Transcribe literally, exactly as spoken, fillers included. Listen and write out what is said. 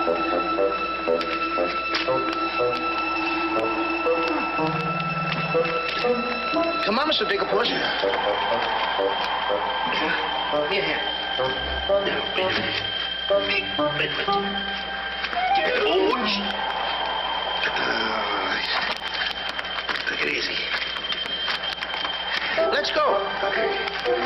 Come on, Mister Digglepuss. Here, here. Ouch. Take it easy. Let's go. Okay.